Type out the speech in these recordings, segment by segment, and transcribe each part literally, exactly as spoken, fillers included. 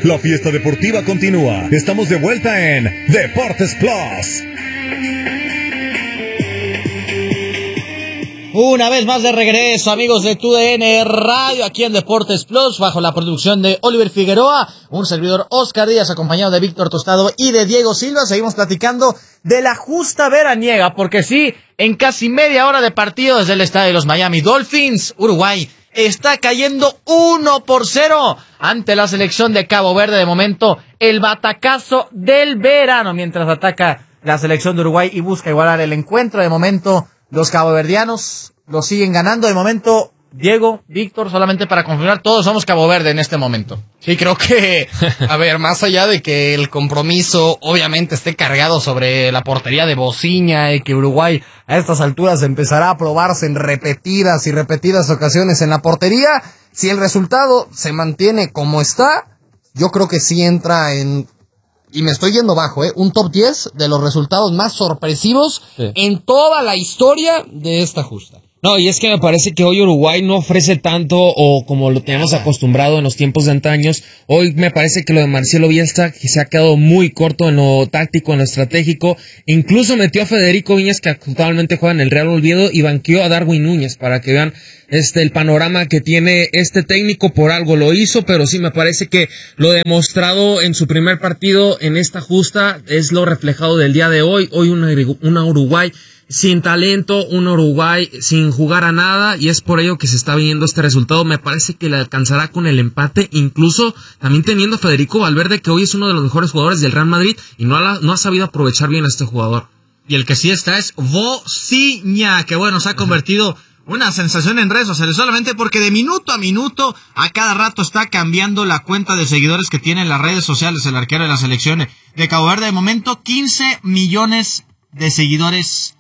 La fiesta deportiva continúa. Estamos de vuelta en Deportes Plus. Una vez más de regreso, amigos de T U D N Radio, aquí en Deportes Plus, bajo la producción de Oliver Figueroa, un servidor Oscar Díaz, acompañado de Víctor Tostado y de Diego Silva. Seguimos platicando de la justa veraniega, porque sí, en casi media hora de partido desde el estadio de los Miami Dolphins, Uruguay está cayendo uno por cero ante la selección de Cabo Verde. De momento, el batacazo del verano, mientras ataca la selección de Uruguay y busca igualar el encuentro. De momento, los caboverdianos lo siguen ganando. De momento, Diego, Víctor, solamente para confirmar, todos somos Cabo Verde en este momento. Sí, creo que, a ver, más allá de que el compromiso obviamente esté cargado sobre la portería de Bociña y que Uruguay a estas alturas empezará a probarse en repetidas y repetidas ocasiones en la portería, si el resultado se mantiene como está, yo creo que sí entra en... Y me estoy yendo bajo, ¿eh? Un top diez de los resultados más sorpresivos sí. en toda la historia de esta justa. No, y es que me parece que hoy Uruguay no ofrece tanto o como lo teníamos acostumbrado en los tiempos de antaños. Hoy me parece que lo de Marcelo Bielsa que se ha quedado muy corto en lo táctico, en lo estratégico. Incluso metió a Federico Viñas, que actualmente juega en el Real Oviedo, y banqueó a Darwin Núñez para que vean este el panorama que tiene este técnico. Por algo lo hizo, pero sí me parece que lo demostrado en su primer partido en esta justa es lo reflejado del día de hoy. Hoy una, una Uruguay sin talento, un Uruguay sin jugar a nada, y es por ello que se está viendo este resultado. Me parece que le alcanzará con el empate, incluso también teniendo a Federico Valverde, que hoy es uno de los mejores jugadores del Real Madrid, y no ha, no ha sabido aprovechar bien a este jugador. Y el que sí está es Bociña, que bueno, se ha convertido una sensación en redes sociales, solamente porque de minuto a minuto, a cada rato está cambiando la cuenta de seguidores que tiene en las redes sociales el arquero de la selección de Cabo Verde. De momento, quince millones de seguidores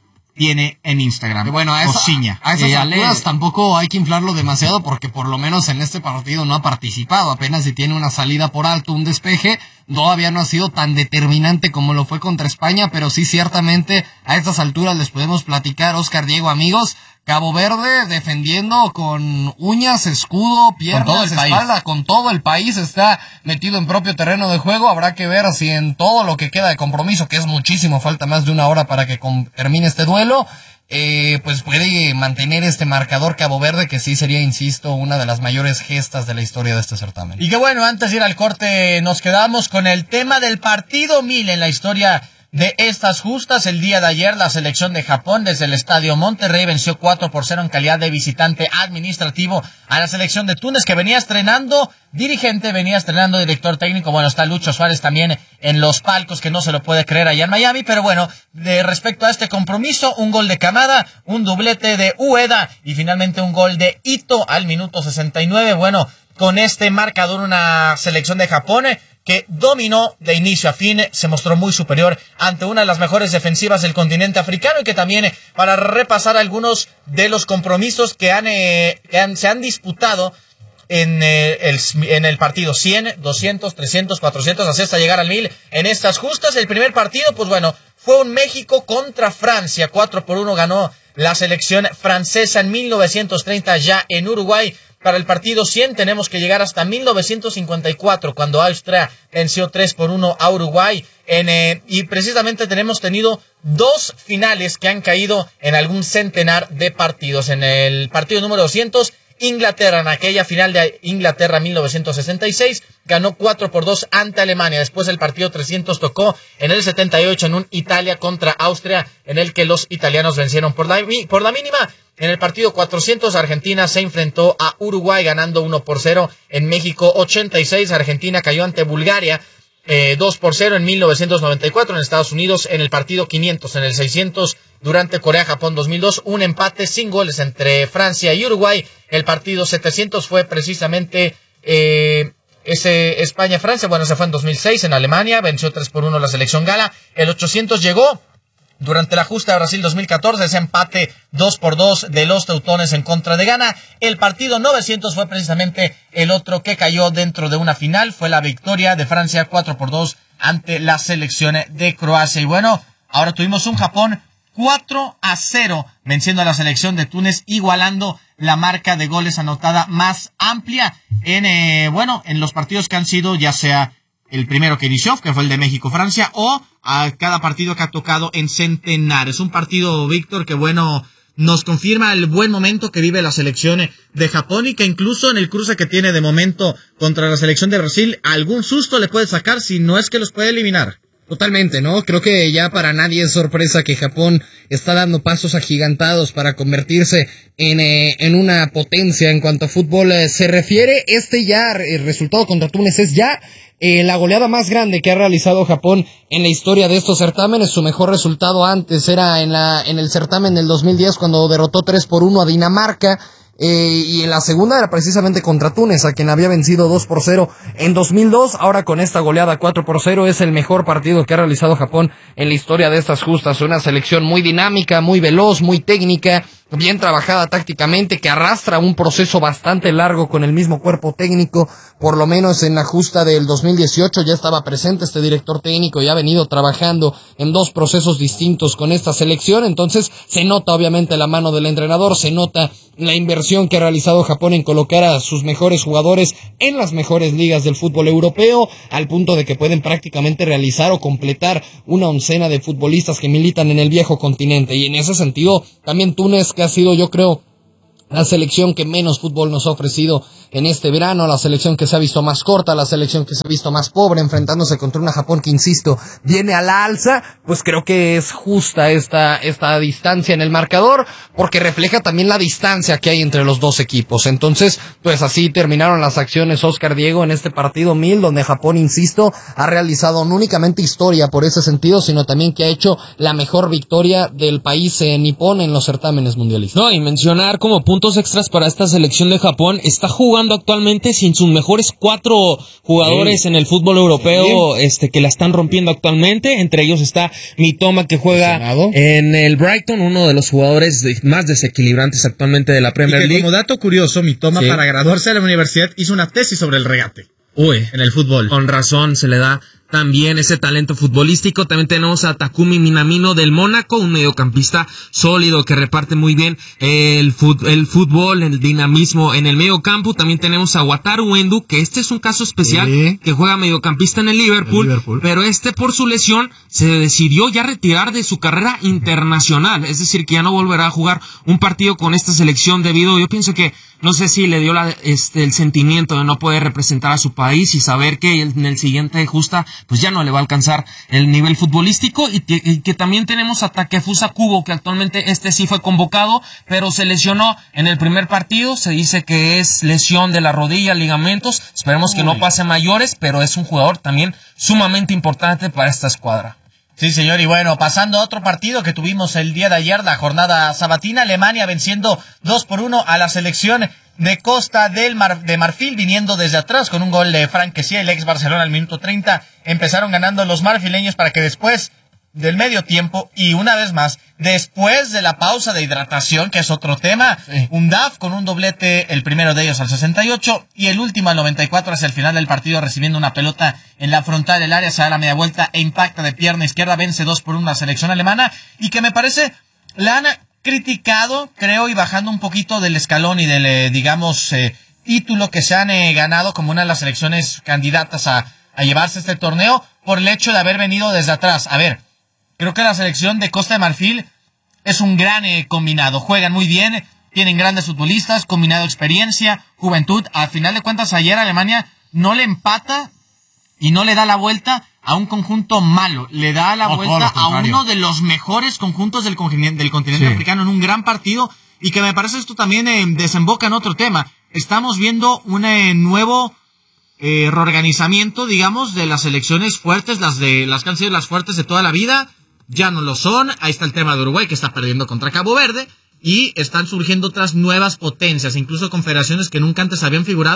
tiene en Instagram. Bueno, a, esa, a esas alturas tampoco hay que inflarlo demasiado, porque por lo menos en este partido no ha participado. Apenas si tiene una salida por alto, un despeje. Todavía no ha sido tan determinante como lo fue contra España, pero sí, ciertamente a estas alturas les podemos platicar, Oscar, Diego, amigos, Cabo Verde defendiendo con uñas, escudo, piernas, con espalda, país. Con todo el país está metido en propio terreno de juego. Habrá que ver si en todo lo que queda de compromiso, que es muchísimo, falta más de una hora para que com- termine este duelo, eh, pues puede mantener este marcador Cabo Verde, que sí sería, insisto, una de las mayores gestas de la historia de este certamen. Y que bueno, antes de ir al corte, nos quedamos con el tema del partido mil en la historia de estas justas. El día de ayer, la selección de Japón desde el Estadio Monterrey venció cuatro por cero en calidad de visitante administrativo a la selección de Túnez, que venía estrenando dirigente, venía estrenando director técnico. Bueno, está Lucho Suárez también en los palcos, que no se lo puede creer allá en Miami. Pero bueno, de respecto a este compromiso, un gol de Kamada, un doblete de Ueda y finalmente un gol de Ito al minuto sesenta y nueve. Bueno, con este marcador, una selección de Japón que dominó de inicio a fin, se mostró muy superior ante una de las mejores defensivas del continente africano, y que también, para repasar algunos de los compromisos que han, eh, que han se han disputado en, eh, el, en el partido cien, doscientos, trescientos, cuatrocientos, así hasta llegar al mil en estas justas. El primer partido, pues bueno, fue un México contra Francia, cuatro por uno ganó la selección francesa en mil novecientos treinta ya en Uruguay. Para el partido cien tenemos que llegar hasta mil novecientos cincuenta y cuatro, cuando Austria venció tres por uno a Uruguay. En, eh, y precisamente tenemos tenido dos finales que han caído en algún centenar de partidos. En el partido número doscientos, Inglaterra, en aquella final de Inglaterra mil novecientos sesenta y seis, ganó cuatro por dos ante Alemania. Después el partido trescientos tocó en el setenta y ocho en un Italia contra Austria, en el que los italianos vencieron por la, por la mínima. En el partido cuatrocientos, Argentina se enfrentó a Uruguay ganando uno por cero. En México ochenta y seis, Argentina cayó ante Bulgaria eh, dos por cero en mil novecientos noventa y cuatro. En Estados Unidos, en el partido quinientos, en el seiscientos, durante Corea-Japón dos mil dos, un empate sin goles entre Francia y Uruguay. El partido setecientos fue precisamente eh, ese España-Francia. Bueno, se fue en dos mil seis en Alemania, venció tres por uno la selección gala. El ochocientos llegó durante la justa de Brasil dos mil catorce, ese empate dos por dos de los teutones en contra de Ghana. El partido novecientos fue precisamente el otro que cayó dentro de una final. Fue la victoria de Francia cuatro por dos ante la selección de Croacia. Y bueno, ahora tuvimos un Japón cuatro a cero, venciendo a la selección de Túnez, igualando la marca de goles anotada más amplia en, eh, bueno, en los partidos que han sido, ya sea el primero que inició, que fue el de México-Francia, o a cada partido que ha tocado en centenares. Un partido, Víctor, que bueno, nos confirma el buen momento que vive la selección de Japón y que incluso en el cruce que tiene de momento contra la selección de Brasil, algún susto le puede sacar si no es que los puede eliminar. Totalmente, ¿no? Creo que ya para nadie es sorpresa que Japón está dando pasos agigantados para convertirse en, eh, en una potencia en cuanto a fútbol eh, se refiere. Este ya, el resultado contra Túnez es ya eh, la goleada más grande que ha realizado Japón en la historia de estos certámenes. Su mejor resultado antes era en la en el certamen del dos mil diez cuando derrotó tres por uno a Dinamarca. Eh, y en la segunda era precisamente contra Túnez, a quien había vencido dos por cero en dos mil dos. Ahora con esta goleada cuatro por cero es el mejor partido que ha realizado Japón en la historia de estas justas. Una selección muy dinámica, muy veloz, muy técnica, bien trabajada tácticamente, que arrastra un proceso bastante largo con el mismo cuerpo técnico. Por lo menos en la justa del dos mil dieciocho ya estaba presente este director técnico y ha venido trabajando en dos procesos distintos con esta selección. Entonces se nota obviamente la mano del entrenador, se nota la inversión que ha realizado Japón en colocar a sus mejores jugadores en las mejores ligas del fútbol europeo, al punto de que pueden prácticamente realizar o completar una oncena de futbolistas que militan en el viejo continente. Y en ese sentido también Túnez, que ha sido, yo creo, la selección que menos fútbol nos ha ofrecido en este verano, la selección que se ha visto más corta, la selección que se ha visto más pobre, enfrentándose contra una Japón que, insisto, viene a la alza, pues creo que es justa esta, esta distancia en el marcador, porque refleja también la distancia que hay entre los dos equipos. Entonces, pues así terminaron las acciones, Oscar Diego, en este partido mil, donde Japón, insisto, ha realizado no únicamente historia por ese sentido, sino también que ha hecho la mejor victoria del país eh, nipón en los certámenes mundialistas. No, y mencionar como puntos extras para esta selección de Japón, está jugando actualmente sin sus mejores cuatro jugadores sí. en el fútbol europeo, sí. este que la están rompiendo actualmente. Entre ellos está Mitoma, que juega Senado. en el Brighton, uno de los jugadores de, más desequilibrantes actualmente de la Premier y que, League. Como dato curioso, Mitoma sí. para graduarse de la universidad hizo una tesis sobre el regate. Uy, en el fútbol. Con razón se le da también ese talento futbolístico. También tenemos a Takumi Minamino del Mónaco, un mediocampista sólido que reparte muy bien el, fut- el fútbol, el dinamismo en el mediocampo. También tenemos a Wataru Endo, que este es un caso especial, sí. que juega mediocampista en el Liverpool, el Liverpool, pero este por su lesión se decidió ya retirar de su carrera internacional, es decir, que ya no volverá a jugar un partido con esta selección debido, yo pienso que no sé si le dio la, este, el sentimiento de no poder representar a su país y saber que en el siguiente justa pues ya no le va a alcanzar el nivel futbolístico. Y que, y que también tenemos a Takefusa Kubo, que actualmente este sí fue convocado, pero se lesionó en el primer partido. Se dice que es lesión de la rodilla, ligamentos. Esperemos que Uy. no pase mayores, pero es un jugador también sumamente importante para esta escuadra. Sí, señor, y bueno, pasando a otro partido que tuvimos el día de ayer, la jornada sabatina, Alemania venciendo dos por uno a la selección de Costa del Mar, de Marfil, viniendo desde atrás con un gol de Frank Kessie, el ex Barcelona, al minuto treinta. Empezaron ganando los marfileños para que después del medio tiempo y una vez más, después de la pausa de hidratación, que es otro tema, sí. un D A F con un doblete, el primero de ellos al sesenta y ocho y el último al noventa y cuatro hacia el final del partido, recibiendo una pelota en la frontal del área, se da la media vuelta e impacta de pierna izquierda, vence dos por uno la selección alemana, y que me parece la han criticado, creo, y bajando un poquito del escalón y del, eh, digamos, eh, título que se han eh, ganado como una de las selecciones candidatas a, a llevarse este torneo, por el hecho de haber venido desde atrás. A ver, creo que la selección de Costa de Marfil es un gran eh, combinado. Juegan muy bien, tienen grandes futbolistas, combinado experiencia, juventud. Al final de cuentas, ayer Alemania no le empata y no le da la vuelta a un conjunto malo. Le da la no, vuelta a uno de los mejores conjuntos del continente, del continente sí. africano en un gran partido. Y que me parece esto también eh, desemboca en otro tema. Estamos viendo un eh, nuevo eh, reorganizamiento, digamos, de las selecciones fuertes, las de las que han sido las fuertes de toda la vida. Ya no lo son. Ahí está el tema de Uruguay, que está perdiendo contra Cabo Verde, y están surgiendo otras nuevas potencias, incluso confederaciones que nunca antes habían figurado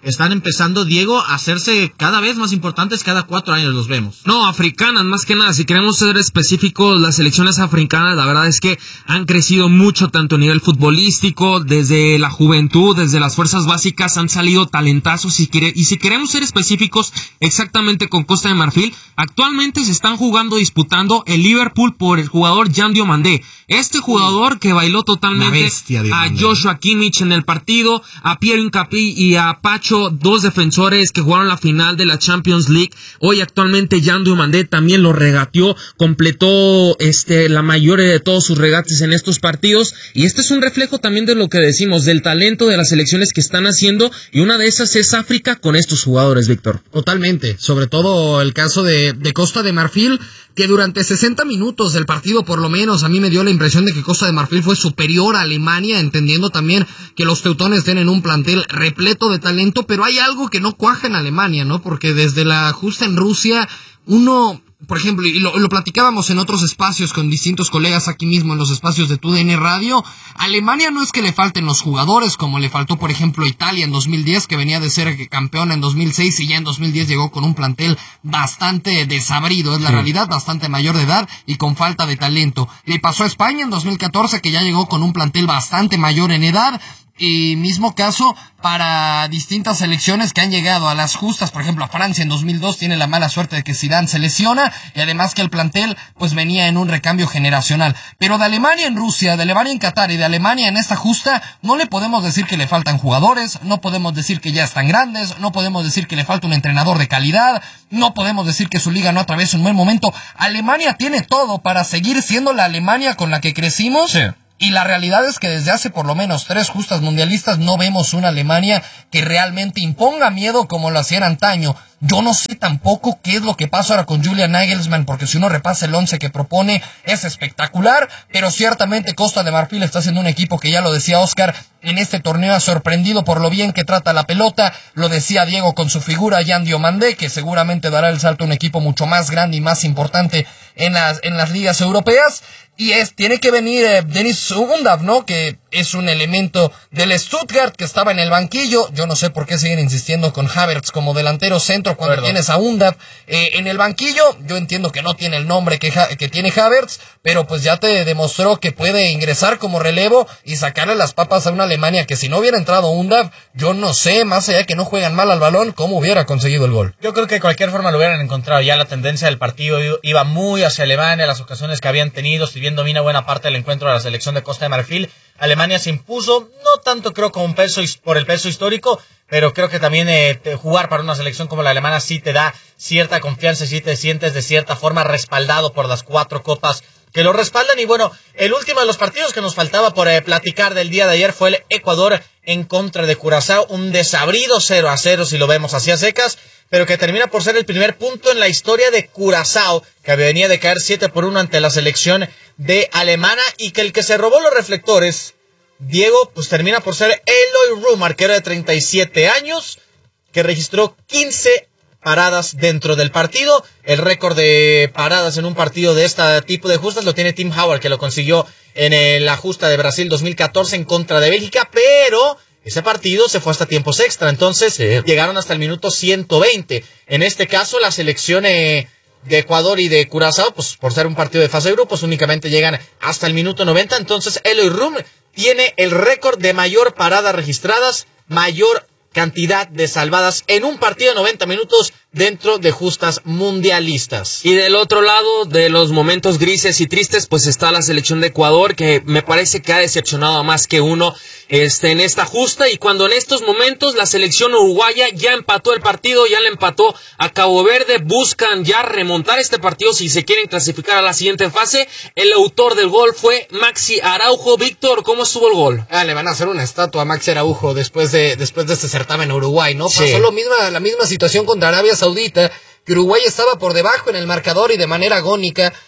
están empezando, Diego, a hacerse cada vez más importantes, cada cuatro años los vemos. No, africanas, más que nada, si queremos ser específicos, las selecciones africanas, la verdad es que han crecido mucho, tanto a nivel futbolístico, desde la juventud, desde las fuerzas básicas, han salido talentazos, y, quiere, y si queremos ser específicos, exactamente con Costa de Marfil, actualmente se están jugando, disputando el Liverpool por el jugador Jan Diomandé, este jugador que bailó totalmente bestia, a Joshua Kimmich en el partido, a Pierre Hincapié y a Pacho, dos defensores que jugaron la final de la Champions League. Hoy actualmente Jan Diomandé también lo regateó, completó este la mayoría de todos sus regates en estos partidos, y este es un reflejo también de lo que decimos, del talento de las selecciones que están haciendo, y una de esas es África con estos jugadores, Víctor. Totalmente, sobre todo el caso de, de Costa de Marfil, que durante sesenta minutos del partido, por lo menos, a mí me dio la impresión de que Costa de Marfil fue superior a Alemania, entendiendo también que los teutones tienen un plantel repleto de talento, pero hay algo que no cuaja en Alemania, ¿no? Porque desde la justa en Rusia, uno... Por ejemplo, y lo, lo platicábamos en otros espacios con distintos colegas aquí mismo en los espacios de T U D N Radio, Alemania no es que le falten los jugadores, como le faltó por ejemplo Italia en dos mil diez, que venía de ser campeón en dos mil seis y ya en dos mil diez llegó con un plantel bastante desabrido, es la sí. realidad, bastante mayor de edad y con falta de talento. Le pasó a España en dos mil catorce, que ya llegó con un plantel bastante mayor en edad. Y mismo caso para distintas selecciones que han llegado a las justas, por ejemplo a Francia en dos mil dos tiene la mala suerte de que Zidane se lesiona, y además que el plantel pues venía en un recambio generacional. Pero de Alemania en Rusia, de Alemania en Qatar y de Alemania en esta justa, no le podemos decir que le faltan jugadores, no podemos decir que ya están grandes, no podemos decir que le falta un entrenador de calidad, no podemos decir que su liga no atraviesa un buen momento. Alemania tiene todo para seguir siendo la Alemania con la que crecimos. Sí. Y la realidad es que desde hace por lo menos tres justas mundialistas no vemos una Alemania que realmente imponga miedo como lo hacían antaño. Yo no sé tampoco qué es lo que pasa ahora con Julian Nagelsmann, porque si uno repasa el once que propone es espectacular, pero ciertamente Costa de Marfil está haciendo un equipo que, ya lo decía Oscar, en este torneo ha sorprendido por lo bien que trata la pelota. Lo decía Diego con su figura Jan Diomandé, que seguramente dará el salto a un equipo mucho más grande y más importante en las, en las ligas europeas. Y es, tiene que venir eh, Dennis Undav, ¿no? Que es un elemento del Stuttgart que estaba en el banquillo. Yo no sé por qué siguen insistiendo con Havertz como delantero centro cuando Perdón. tienes a Undav eh, en el banquillo. Yo entiendo que no tiene el nombre que, que tiene Havertz, pero pues ya te demostró que puede ingresar como relevo y sacarle las papas a una Alemania que, si no hubiera entrado Undav, yo no sé, más allá de que no juegan mal al balón, cómo hubiera conseguido el gol. Yo creo que de cualquier forma lo hubieran encontrado. Ya la tendencia del partido iba muy hacia Alemania, las ocasiones que habían tenido, si bien domina buena parte del encuentro de la selección de Costa de Marfil, Alemania se impuso, no tanto creo como un peso por el peso histórico, pero creo que también eh, jugar para una selección como la alemana sí te da cierta confianza y sí te sientes de cierta forma respaldado por las cuatro copas que lo respaldan. Y bueno, el último de los partidos que nos faltaba por eh, platicar del día de ayer fue el Ecuador en contra de Curazao, un desabrido cero a cero si lo vemos así a secas, pero que termina por ser el primer punto en la historia de Curazao, que venía de caer siete por uno ante la selección de alemana, y que el que se robó los reflectores, Diego, pues termina por ser Eloy Room, arquero de treinta y siete años, que registró quince paradas dentro del partido. El récord de paradas en un partido de este tipo de justas lo tiene Tim Howard, que lo consiguió en la justa de Brasil dos mil catorce en contra de Bélgica, pero ese partido se fue hasta tiempos extra, entonces sí. llegaron hasta el minuto ciento veinte. En este caso, la selección eh, de Ecuador y de Curazao, pues por ser un partido de fase de grupos, únicamente llegan hasta el minuto noventa. Entonces, Eloy Room tiene el récord de mayor paradas registradas, mayor cantidad de salvadas en un partido de noventa minutos dentro de justas mundialistas. Y del otro lado, de los momentos grises y tristes, pues está la selección de Ecuador, que me parece que ha decepcionado a más que uno este, en esta justa, y cuando en estos momentos la selección uruguaya ya empató el partido, ya le empató a Cabo Verde, buscan ya remontar este partido si se quieren clasificar a la siguiente fase. El autor del gol fue Maxi Araujo. Víctor, ¿cómo estuvo el gol? Ah, le van a hacer una estatua a Maxi Araujo después de, después de este certamen a Uruguay, ¿no? Sí. Pasó lo misma, la misma situación contra Arabia Saudita, que Uruguay estaba por debajo en el marcador y de manera agónica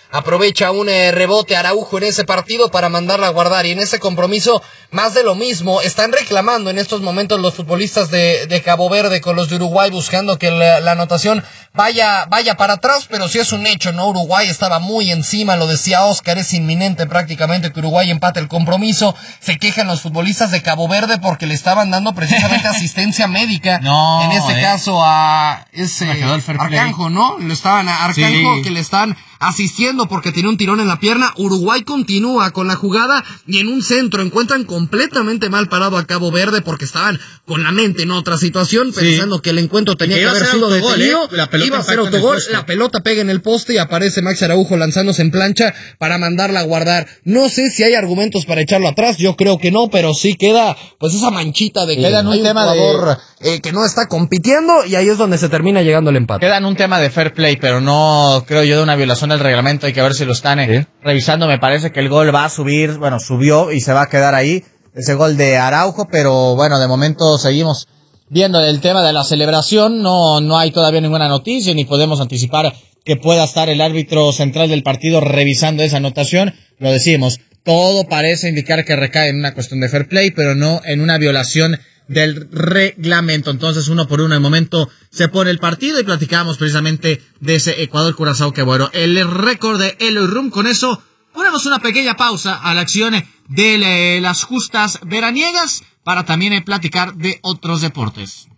aprovecha un eh, rebote Araujo en ese partido para mandarla a guardar, y en ese compromiso más de lo mismo. Están reclamando en estos momentos los futbolistas de, de Cabo Verde con los de Uruguay, buscando que la, la anotación vaya, vaya para atrás, pero sí es un hecho, ¿no? Uruguay estaba muy encima, lo decía Oscar, es inminente prácticamente que Uruguay empate el compromiso. Se quejan los futbolistas de Cabo Verde porque le estaban dando precisamente asistencia médica, no, en este eh. caso a ese Arcanjo, ¿no? Lo estaban a Arcanjo, sí, que le están asistiendo porque tiene un tirón en la pierna. Uruguay continúa con la jugada y en un centro encuentran completamente mal parado a Cabo Verde porque estaban con la mente en otra situación, sí, pensando que el encuentro tenía que, que haber sido detenido, eh. iba a ser autogol, la pelota pega en el poste y aparece Max Araujo lanzándose en plancha para mandarla a guardar. No sé si hay argumentos para echarlo atrás, yo creo que no, pero sí queda pues esa manchita de que queda en un tema jugador de... eh, que no está compitiendo, y ahí es donde se termina llegando el empate. Queda en un tema de fair play, pero no creo yo de una violación del reglamento. Hay que ver si lo están eh, ¿sí? revisando. Me parece que el gol va a subir, bueno, subió y se va a quedar ahí, ese gol de Araujo, pero bueno, de momento seguimos viendo el tema de la celebración. No, no hay todavía ninguna noticia, ni podemos anticipar que pueda estar el árbitro central del partido revisando esa anotación. Lo decimos, todo parece indicar que recae en una cuestión de fair play, pero no en una violación del reglamento. Entonces, uno por uno, de momento se pone el partido y platicamos precisamente de ese Ecuador-Curazao. Que bueno, el récord de Eloy Rum. Con eso ponemos una pequeña pausa a la acción de eh, las justas veraniegas para también eh, platicar de otros deportes.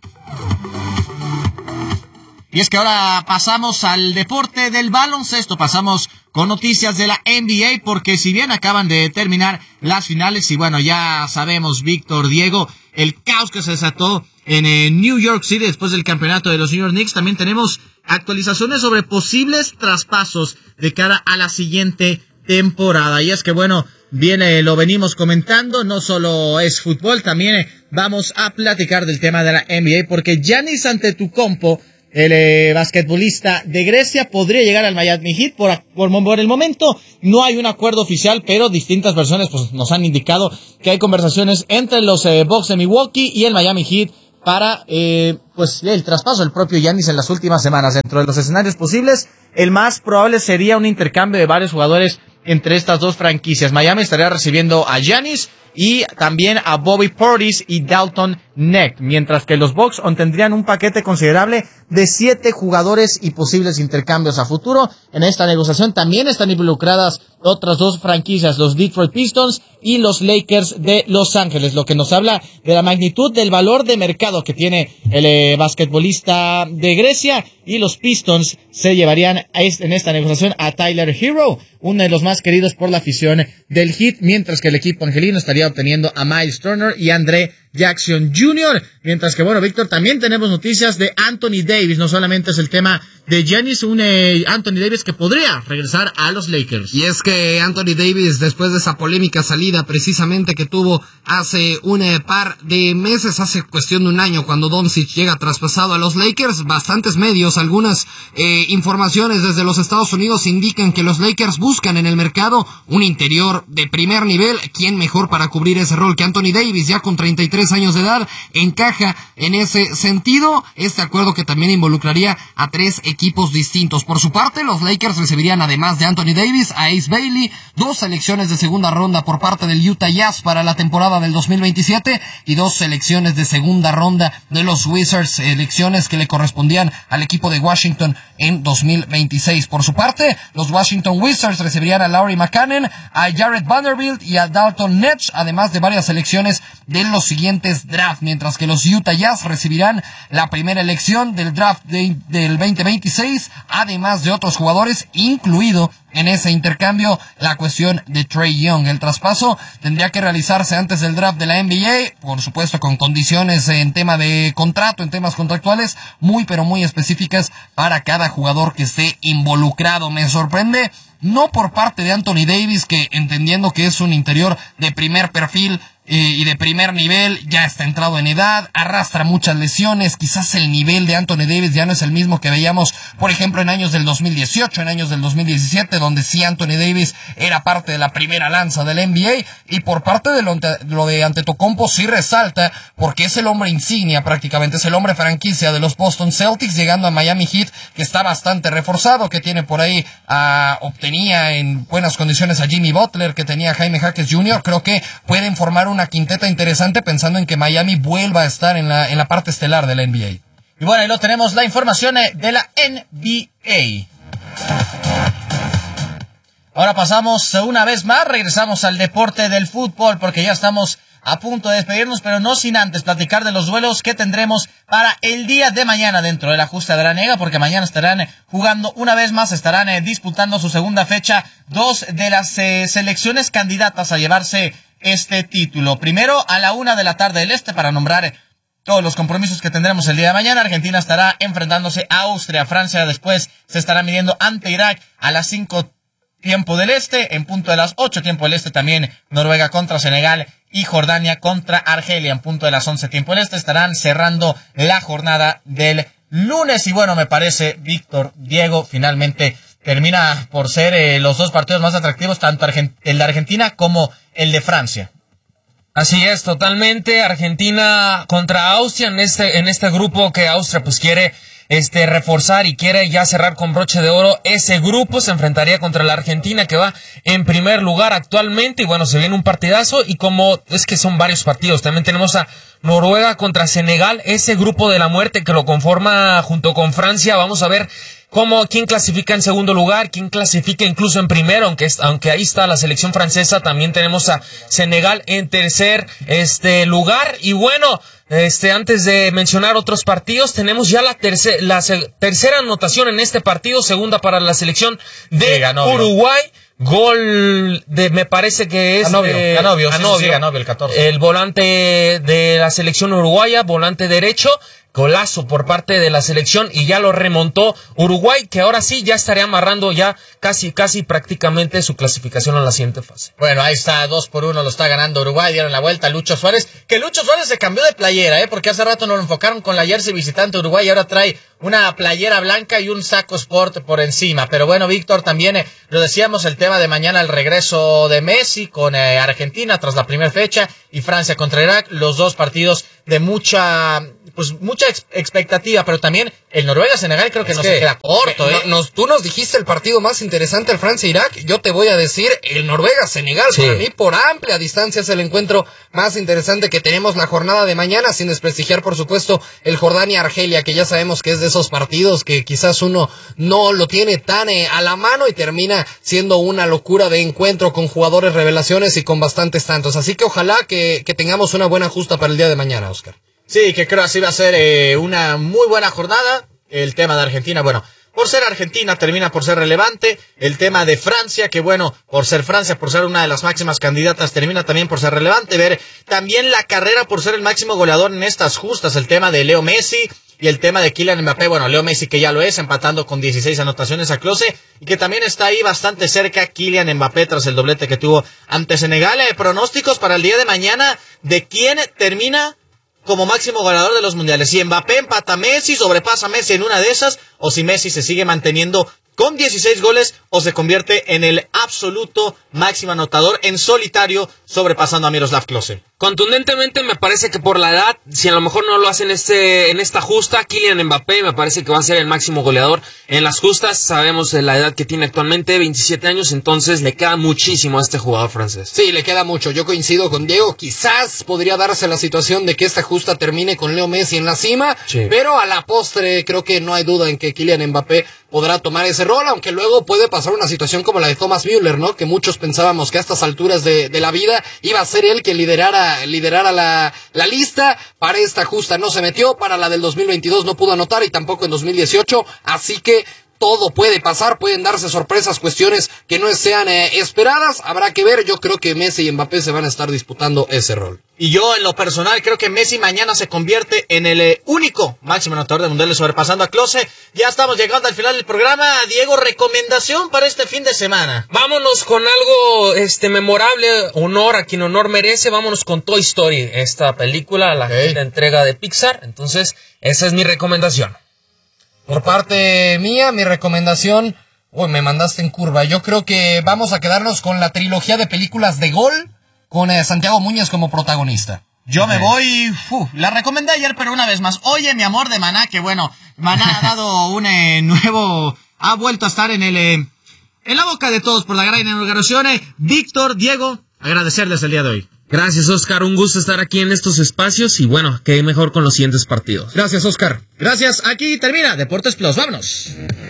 Y es que ahora pasamos al deporte del baloncesto, pasamos con noticias de la N B A, porque si bien acaban de terminar las finales, y bueno, ya sabemos, Víctor, Diego, el caos que se desató en eh, New York City después del campeonato de los New York Knicks, también tenemos actualizaciones sobre posibles traspasos de cara a la siguiente temporada. Y es que bueno, viene, lo venimos comentando, no solo es fútbol, también eh, vamos a platicar del tema de la N B A, porque Giannis Antetokounmpo, el eh, basquetbolista de Grecia, podría llegar al Miami Heat. Por, por, por el momento no hay un acuerdo oficial, pero distintas versiones pues nos han indicado que hay conversaciones entre los eh, Bucks de Milwaukee y el Miami Heat para eh, pues el traspaso del propio Giannis en las últimas semanas. Dentro de los escenarios posibles, el más probable sería un intercambio de varios jugadores entre estas dos franquicias. Miami estaría recibiendo a Giannis y también a Bobby Portis y Dalton Neck, mientras que los Bucks obtendrían un paquete considerable de siete jugadores y posibles intercambios a futuro. En esta negociación también están involucradas otras dos franquicias, los Detroit Pistons y los Lakers de Los Ángeles, lo que nos habla de la magnitud del valor de mercado que tiene el eh, basquetbolista de Grecia. Y los Pistons se llevarían a este, en esta negociación a Tyler Hero, uno de los más queridos por la afición del Heat, mientras que el equipo angelino estaría obteniendo a Miles Turner y Andre Jackson junior Mientras que, bueno, Víctor, también tenemos noticias de Anthony Davis. No solamente es el tema de Giannis, un eh, Anthony Davis que podría regresar a los Lakers. Y es que Anthony Davis, después de esa polémica salida precisamente que tuvo hace un eh, par de meses, hace cuestión de un año, cuando Doncic llega traspasado a los Lakers, bastantes medios, algunas eh, informaciones desde los Estados Unidos indican que los Lakers buscan en el mercado un interior de primer nivel. ¿Quién mejor para cubrir ese rol que Anthony Davis, ya con treinta y tres años de edad? Encaja en ese sentido este acuerdo, que también involucraría a tres equipos distintos. Por su parte, los Lakers recibirían, además de Anthony Davis, a Ace Bailey, dos selecciones de segunda ronda por parte del Utah Jazz para la temporada del dos mil veintisiete y dos selecciones de segunda ronda de los Wizards, elecciones que le correspondían al equipo de Washington en dos mil veintiséis. Por su parte, los Washington Wizards recibirían a Lauri Markkanen, a Jared Vanderbilt y a Dalton Netsch, además de varias selecciones de los siguientes drafts, mientras que los Utah Jazz recibirán la primera elección del draft de, del veinte veintiséis, además de otros jugadores, incluido en ese intercambio la cuestión de Trae Young. El traspaso tendría que realizarse antes del draft de la N B A, por supuesto con condiciones en tema de contrato, en temas contractuales muy pero muy específicas para cada jugador que esté involucrado. Me sorprende, no por parte de Anthony Davis, que entendiendo que es un interior de primer perfil eh, y de primer nivel, ya está entrado en edad, arrastra muchas lesiones, quizás el nivel de Anthony Davis ya no es el mismo que veíamos por ejemplo, en años del dos mil dieciocho, en años del dos mil diecisiete, donde sí Anthony Davis era parte de la primera lanza del N B A, y por parte de lo, lo de Antetokounmpo sí resalta, porque es el hombre insignia prácticamente, es el hombre franquicia de los Boston Celtics, llegando a Miami Heat, que está bastante reforzado, que tiene por ahí, uh, obtenía en buenas condiciones a Jimmy Butler, que tenía a Jaime Jaquez junior Creo que pueden formar una quinteta interesante pensando en que Miami vuelva a estar en la, en la parte estelar de la N B A. Y bueno, ahí lo tenemos, la información de la N B A. Ahora pasamos una vez más, regresamos al deporte del fútbol, porque ya estamos a punto de despedirnos, pero no sin antes platicar de los duelos que tendremos para el día de mañana dentro de la justa veraniega, porque mañana estarán jugando una vez más, estarán eh, disputando su segunda fecha, dos de las eh, selecciones candidatas a llevarse este título. Primero a la una de la tarde del este, para nombrar todos los compromisos que tendremos el día de mañana. Argentina estará enfrentándose a Austria. Francia después se estará midiendo ante Irak a las cinco tiempo del este. En punto de las ocho tiempo del este también Noruega contra Senegal y Jordania contra Argelia. En punto de las once tiempo del este estarán cerrando la jornada del lunes. Y bueno, me parece, Víctor, Diego, finalmente termina por ser eh, los dos partidos más atractivos, tanto Argent- el de Argentina como el de Francia. Así es, totalmente. Argentina contra Austria en este, en este grupo que Austria pues quiere este reforzar y quiere ya cerrar con broche de oro. Ese grupo se enfrentaría contra la Argentina, que va en primer lugar actualmente, y bueno, se viene un partidazo, y como es que son varios partidos, también tenemos a Noruega contra Senegal, ese grupo de la muerte que lo conforma junto con Francia. Vamos a ver cómo, quién clasifica en segundo lugar, quién clasifica incluso en primero, aunque, aunque ahí está la selección francesa. También tenemos a Senegal en tercer este lugar. Y bueno, este antes de mencionar otros partidos, tenemos ya la, terce, la se, tercera anotación en este partido, segunda para la selección de sí, Uruguay. Gol de, me parece que es Anovio, de, Anovio, Anovio, sí, sí, sí, Anovio, el catorce. El volante de la selección uruguaya, volante derecho. Golazo por parte de la selección, y ya lo remontó Uruguay, que ahora sí ya estaría amarrando ya casi, casi prácticamente su clasificación a la siguiente fase. Bueno, ahí está, dos por uno, lo está ganando Uruguay, dieron la vuelta a Lucho Suárez, que Lucho Suárez se cambió de playera, eh, porque hace rato nos lo enfocaron con la jersey visitante Uruguay, y ahora trae una playera blanca y un saco sport por encima. Pero bueno, Víctor, también eh, lo decíamos, el tema de mañana, el regreso de Messi con eh, Argentina tras la primera fecha, y Francia contra Irak, los dos partidos de mucha, pues mucha ex- expectativa, pero también el Noruega-Senegal creo que es no que, se queda corto, que, ¿eh? No, nos, tú nos dijiste el partido más interesante, el Francia-Irak. Yo te voy a decir el Noruega-Senegal. Sí. Para mí, por amplia distancia, es el encuentro más interesante que tenemos la jornada de mañana, sin desprestigiar, por supuesto, el Jordania-Argelia, que ya sabemos que es de esos partidos que quizás uno no lo tiene tan eh, a la mano, y termina siendo una locura de encuentro con jugadores revelaciones y con bastantes tantos. Así que ojalá que, que tengamos una buena justa para el día de mañana, Oscar. Sí, que creo así va a ser eh, una muy buena jornada. El tema de Argentina, bueno, por ser Argentina termina por ser relevante. El tema de Francia, que bueno, por ser Francia, por ser una de las máximas candidatas, termina también por ser relevante. Ver también la carrera por ser el máximo goleador en estas justas. El tema de Leo Messi y el tema de Kylian Mbappé. Bueno, Leo Messi, que ya lo es, empatando con dieciséis anotaciones a Klose, y que también está ahí bastante cerca Kylian Mbappé tras el doblete que tuvo ante Senegal. Eh, pronósticos para el día de mañana de quién termina como máximo goleador de los mundiales. Si Mbappé empata a Messi, sobrepasa a Messi en una de esas, o si Messi se sigue manteniendo con dieciséis goles o se convierte en el absoluto máximo anotador en solitario, sobrepasando a Miroslav Klose. Contundentemente me parece que por la edad, si a lo mejor no lo hacen este, en esta justa, Kylian Mbappé me parece que va a ser el máximo goleador en las justas. Sabemos la edad que tiene actualmente, veintisiete años, entonces le queda muchísimo a este jugador francés. Sí, le queda mucho. Yo coincido con Diego. Quizás podría darse la situación de que esta justa termine con Leo Messi en la cima, sí, pero a la postre creo que no hay duda en que Kylian Mbappé podrá tomar ese rol, aunque luego puede pasar una situación como la de Thomas Müller, ¿no? Que muchos pensábamos que a estas alturas de, de la vida iba a ser él que liderara, liderara la, la lista. Para esta justa no se metió, para la del dos mil veintidós no pudo anotar, y tampoco en dos mil dieciocho, así que todo puede pasar, pueden darse sorpresas, cuestiones que no sean eh, esperadas, habrá que ver. Yo creo que Messi y Mbappé se van a estar disputando ese rol. Y yo, en lo personal, creo que Messi mañana se convierte en el eh, único máximo anotador del mundial, sobrepasando a Klose. Ya estamos llegando al final del programa. Diego, recomendación para este fin de semana. Vámonos con algo este memorable, honor a quien honor merece. Vámonos con Toy Story, esta película, la okay. quinta entrega de Pixar. Entonces, esa es mi recomendación. Por parte mía, mi recomendación... Uy, me mandaste en curva. Yo creo que vamos a quedarnos con la trilogía de películas de Gol, con eh, Santiago Muñoz como protagonista. Yo me voy, uf, la recomendé ayer, pero una vez más. Oye, mi amor de Maná, que bueno, Maná ha dado un eh, nuevo, ha vuelto a estar en el, eh, en la boca de todos por la gran inauguración. Eh. Víctor, Diego, agradecerles el día de hoy. Gracias, Oscar. Un gusto estar aquí en estos espacios y bueno, qué mejor con los siguientes partidos. Gracias, Oscar. Gracias. Aquí termina Deportes Plus. Vámonos.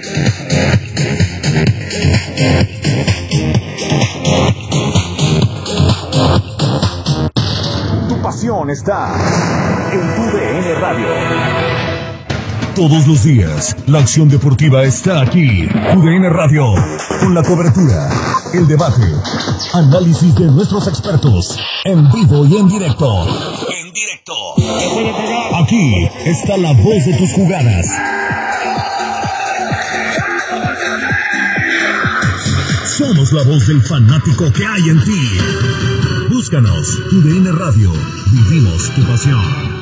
Tu pasión está en tu D N Radio. Todos los días, la acción deportiva está aquí. Tu D N Radio, con la cobertura, el debate, análisis de nuestros expertos, en vivo y en directo. En directo. Aquí está la voz de tus jugadas. Somos la voz del fanático que hay en ti. Búscanos, Tu D N Radio. Vivimos tu pasión.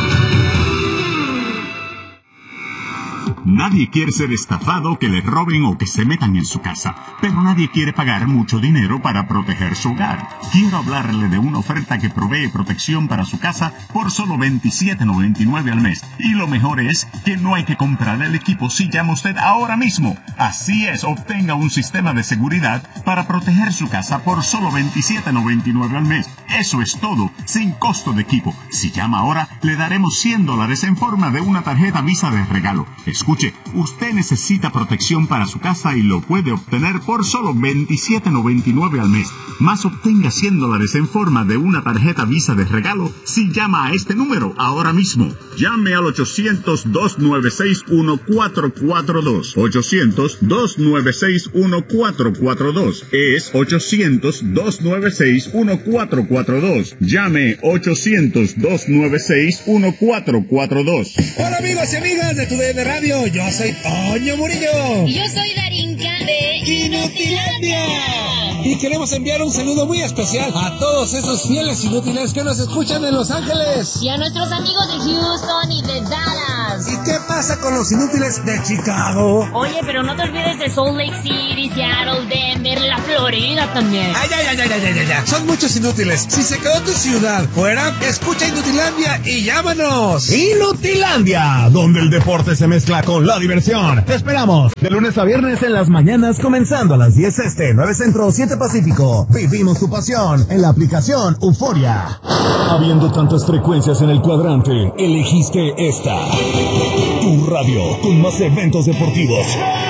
Nadie quiere ser estafado, que le roben o que se metan en su casa, pero nadie quiere pagar mucho dinero para proteger su hogar. Quiero hablarle de una oferta que provee protección para su casa por solo veintisiete noventa y nueve al mes. Y lo mejor es que no hay que comprar el equipo si llama usted ahora mismo. Así es, obtenga un sistema de seguridad para proteger su casa por solo veintisiete noventa y nueve al mes. Eso es todo, sin costo de equipo. Si llama ahora, le daremos cien dólares en forma de una tarjeta Visa de regalo. Escuche, usted necesita protección para su casa y lo puede obtener por solo veintisiete noventa y nueve al mes. Más obtenga cien dólares en forma de una tarjeta Visa de regalo si llama a este número ahora mismo. Llame al ochocientos, dos nueve seis, uno cuatro cuatro dos. ochocientos, dos nueve seis, uno cuatro cuatro dos. Es ochocientos, dos nueve seis, uno cuatro cuatro dos. Llame ochocientos, dos nueve seis, uno cuatro cuatro dos. Hola amigos y amigas de Tu D N Radio, yo soy Toño Murillo. Y yo soy Darinka de Inutilandia. Y queremos enviar un saludo muy especial a todos esos fieles inútiles que nos escuchan en Los Ángeles. Y a nuestros amigos de Houston y de Dallas. ¿Y qué pasa con los inútiles de Chicago? Oye, pero no te olvides de Salt Lake City, Seattle, Denver, la Florida también. Ay, ay, ay, ay, ay, ay, ay. Son muchos inútiles. Si se quedó tu ciudad fuera, escucha Inutilandia y llámanos. Inutilandia, donde el deporte se mezcla con la diversión. Te esperamos de lunes a viernes en las mañanas, comenzando a las diez este, nueve centro, siete pacífico. Vivimos tu pasión en la aplicación Euforia. Habiendo tantas frecuencias en el cuadrante, elegiste esta. Tu radio, con más eventos deportivos.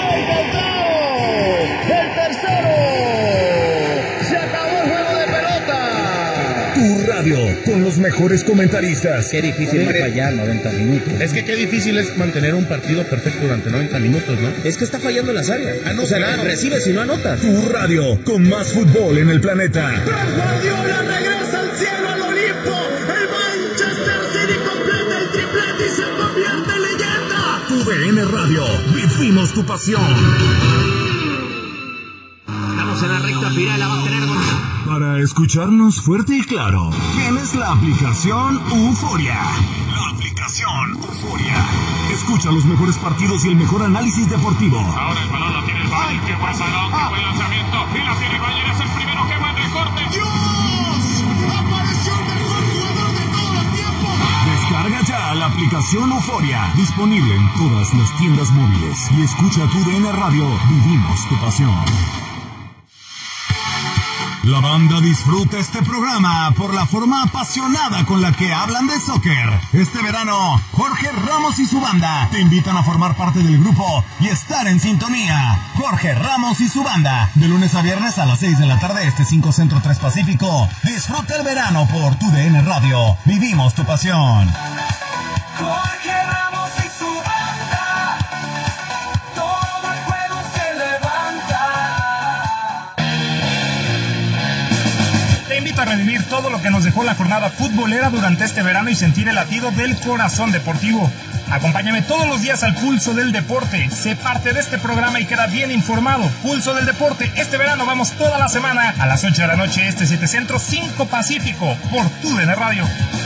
¡El tercero! ¡Se acabó el juego de pelota! Tu radio, con los mejores comentaristas. Qué difícil es fallar noventa minutos. Es que qué difícil es mantener un partido perfecto durante noventa minutos, ¿no? Es que está fallando en las áreas. Ah, no, o sea, claro. Recibes y no anotas. Tu radio, con más fútbol en el planeta. ¡Pep Guardiola regresa al cielo, al Olimpo! ¡El Manchester City completa el triplete y se convierte en leyenda! Tu D N Radio, vivimos tu pasión. Estamos en la recta final, la va a tener. Para escucharnos fuerte y claro, tienes la aplicación Euforia. La aplicación Euforia. Escucha los mejores partidos y el mejor análisis deportivo. Ahora el balón lo tiene el Valle, que pasa adelante, ah. buen lanzamiento, y la tiene Valle, es el primero que va en recorte. ¡Dios! ¡Apareció el mejor jugador de todos los tiempos! Descarga ya la aplicación Euforia, disponible en todas las tiendas móviles. Y escucha Tu D N Radio, vivimos tu pasión. La banda disfruta este programa por la forma apasionada con la que hablan de soccer. Este verano, Jorge Ramos y su banda te invitan a formar parte del grupo y estar en sintonía. Jorge Ramos y su banda, de lunes a viernes a las seis de la tarde, este cinco Centro tres Pacífico. Disfruta el verano por Tu D N Radio. Vivimos tu pasión. Jorge Ramos y su banda, todo el juego se levanta. Te invito a revivir todo lo que nos dejó la jornada futbolera durante este verano y sentir el latido del corazón deportivo. Acompáñame todos los días al Pulso del Deporte. Sé parte de este programa y queda bien informado. Pulso del Deporte. Este verano vamos toda la semana a las ocho de la noche, este siete Centro, cinco Pacífico, por Tu D N Radio.